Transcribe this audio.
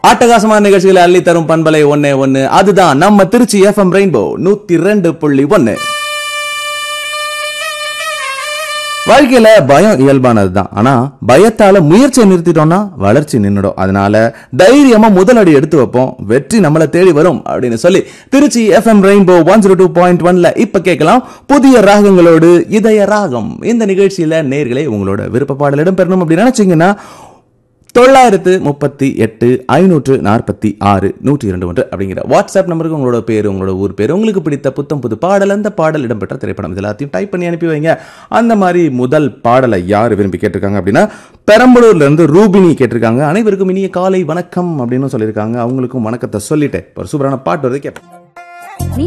அட்டகாசமான நிகழ்ச்சிகளை அள்ளி தரும் பண்பலை 1 அதுதான் நம்ம திருச்சி FM ரெயின்போ 102.1. வாழ்க்கையில பயம் இயல்பானதுதான். ஆனா பயத்தால முயற்சியை நிறுத்திட்டோம்னா வளர்ச்சி நின்னுடும். அதனால தைரியமா முதலடி எடுத்து வைப்போம், வெற்றி நம்மளை தேடி வரும் அப்படின்னு சொல்லி திருச்சி FM ரெயின்போ 102.1ல இப்ப கேட்கலாம் புதிய ராகங்களோடு இதய ராகம். இந்த நிகழ்ச்சியில நேயர்களே உங்களோட விருப்ப பாடல் இடம்பெறணும் அப்படின்னு நினைச்சீங்கன்னா 938 546 102 அப்படிங்கிற வாட்ஸ்அப் நம்பருக்கு உங்களோட பேரு, உங்களோட ஊர் பேரு, உங்களுக்கு பிடித்த புத்தம் புது பாடல், அந்த பாடல் இடம்பெற்ற திரைப்படம் இது எல்லாத்தையும் டைப் பண்ணி அனுப்பி வைங்க. அந்த மாதிரி முதல் பாடலை யார் விரும்பி கேட்டிருக்காங்க அப்படின்னா பெரம்பலூர்ல இருந்து ரூபினி கேட்டிருக்காங்க. அனைவருக்கும் இனிய காலை வணக்கம் அப்படின்னு சொல்லியிருக்காங்க. அவங்களுக்கும் வணக்கத்தை சொல்லிட்டு ஒரு சூப்பரான பாட்டு வருது கேட்பேன்.